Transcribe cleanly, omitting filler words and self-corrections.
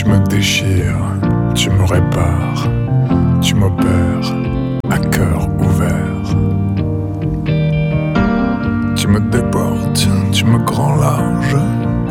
me déchires, tu me répares, tu m'opères à cœur ouvert. Tu me déportes, tu me grand large,